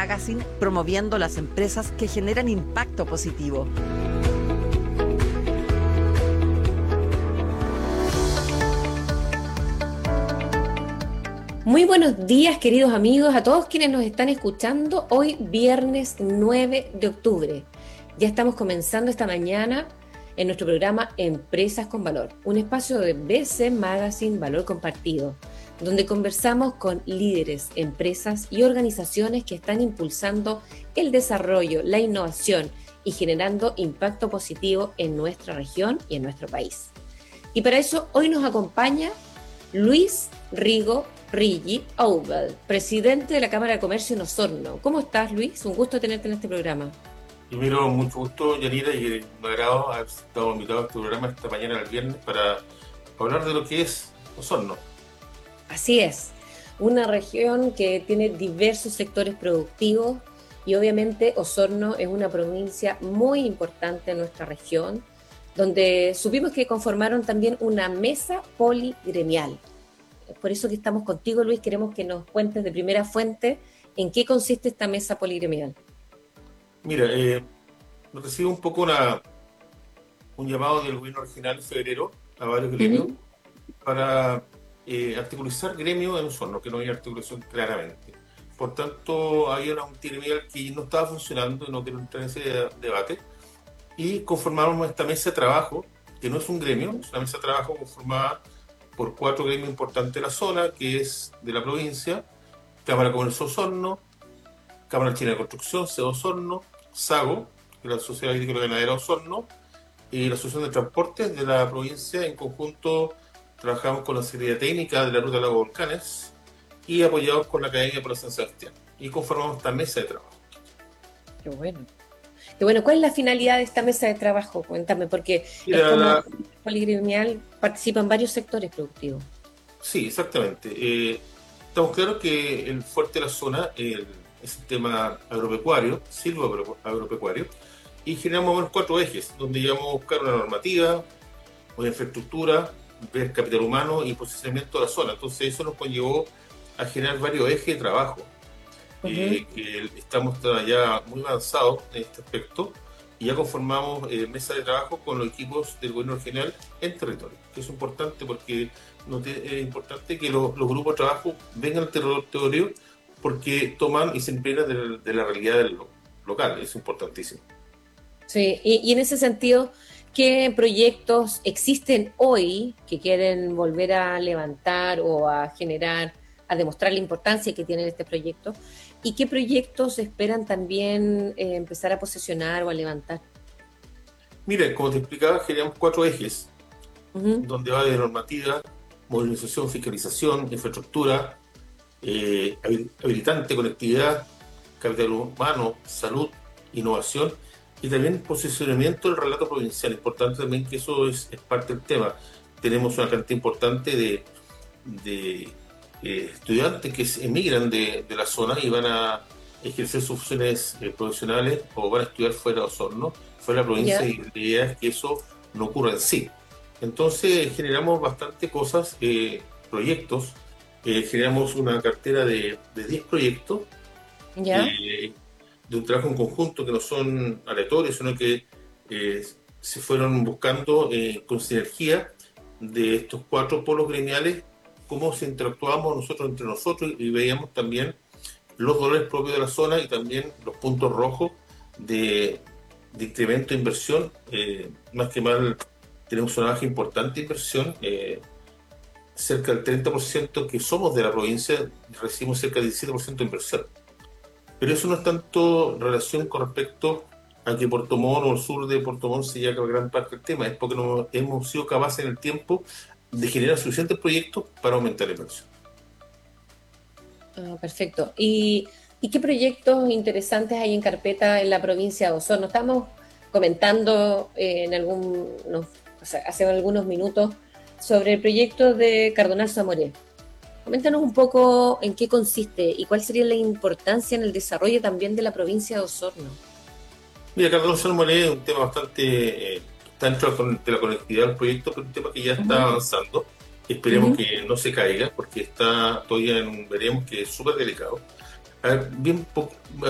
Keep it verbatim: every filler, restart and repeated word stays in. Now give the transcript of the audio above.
Magazine, promoviendo las empresas que generan impacto positivo. Muy buenos días, queridos amigos, a todos quienes nos están escuchando hoy viernes nueve de octubre. Ya estamos comenzando esta mañana en nuestro programa Empresas con Valor, un espacio de B C Magazine Valor Compartido, donde conversamos con líderes, empresas y organizaciones que están impulsando el desarrollo, la innovación y generando impacto positivo en nuestra región y en nuestro país. Y para eso hoy nos acompaña Luis Rigo Riggi Auval, presidente de la Cámara de Comercio en Osorno. ¿Cómo estás, Luis? Un gusto tenerte en este programa. Primero, mucho gusto, Yanira, y me agrado haber estado invitado a este programa esta mañana del viernes para hablar de lo que es Osorno. Así es, una región que tiene diversos sectores productivos y obviamente Osorno es una provincia muy importante en nuestra región, donde supimos que conformaron también una mesa poligremial. Por eso que estamos contigo, Luis, queremos que nos cuentes de primera fuente en qué consiste esta mesa poligremial. Mira, eh, recibo un poco una, un llamado del gobierno regional en febrero a varios gremios Uh-huh. para eh, articulizar gremios en Osorno, que no había articulación claramente. Por tanto, había una multigremial que no estaba funcionando y no quiero entrar en ese debate. Y conformamos esta mesa de trabajo, que no es un gremio, es una mesa de trabajo conformada por cuatro gremios importantes de la zona, que es de la provincia: Cámara de Comercio Osorno, Cámara China de Construcción, C E O Osorno, SAGO, que es la Sociedad Agrícola Ganadera Osorno, y la Asociación de Transportes de la provincia. En conjunto trabajamos con la Secretaría Técnica de la Ruta de los Volcanes y apoyados con la Academia por San Sebastián. Y conformamos esta mesa de trabajo. Qué bueno. Qué bueno, ¿cuál es la finalidad de esta mesa de trabajo? Cuéntame, porque es Mira, como la, poligremial, participan varios sectores productivos. sí, exactamente. Eh, estamos claros que el fuerte de la zona el, es el tema agropecuario, silvo-agropecuario, y generamos unos cuatro ejes, donde íbamos a buscar una normativa, una infraestructura, ver capital humano y posicionamiento de la zona. Entonces eso nos conllevó a generar varios ejes de trabajo, Uh-huh. eh, que estamos ya muy avanzados en este aspecto, y ya conformamos eh, mesas de trabajo con los equipos del gobierno regional en territorio, que es importante porque no te, es importante que los, los grupos de trabajo vengan al territorio porque toman y se impregnan de, de la realidad del lo, local, es importantísimo. Sí, y, y en ese sentido, ¿qué proyectos existen hoy que quieren volver a levantar o a generar, a demostrar la importancia que tiene este proyecto? ¿Y qué proyectos esperan también eh, empezar a posesionar o a levantar? Mira, como te explicaba, generamos cuatro ejes, Ujú. donde va de normativa, modernización, fiscalización, infraestructura, eh, habilitante, conectividad, capital humano, salud, innovación y también posicionamiento del relato provincial. Importante también que eso es, es parte del tema. Tenemos una cantidad importante de, de eh, estudiantes que emigran de, de la zona y van a ejercer sus funciones eh, profesionales o van a estudiar fuera de Osorno, fuera de la provincia, ¿Ya? y la idea es que eso no ocurra en sí. Entonces generamos bastante cosas, eh, proyectos, eh, generamos una cartera de, de diez proyectos, ¿Ya? eh, de un trabajo en conjunto que no son aleatorios, sino que eh, se fueron buscando eh, con sinergia de estos cuatro polos gremiales, cómo se interactuábamos nosotros entre nosotros y veíamos también los dolores propios de la zona y también los puntos rojos de, de incremento de inversión. Eh, más que mal, tenemos una baja importante de inversión. Eh, cerca del treinta por ciento que somos de la provincia recibimos cerca del diecisiete por ciento de inversión. Pero eso no es tanto relación con respecto a que Puerto Montt o el sur de Puerto Montt se lleva gran parte del tema, es porque no hemos sido capaces en el tiempo de generar suficientes proyectos para aumentar la inversión. Ah, perfecto. ¿Y, y qué proyectos interesantes hay en carpeta en la provincia de Osorno? Estamos comentando eh, en algún, no, o sea, hace algunos minutos sobre el proyecto de Cardonal Samoré. Coméntanos un poco en qué consiste y cuál sería la importancia en el desarrollo también de la provincia de Osorno. Mira, Carlos Salmolé es un tema bastante, eh, está dentro de la conectividad del proyecto, pero es un tema que ya está Ujú, avanzando. Esperemos ujú. que no se caiga, porque está todavía en un veremos que es súper delicado. A ver, bien po-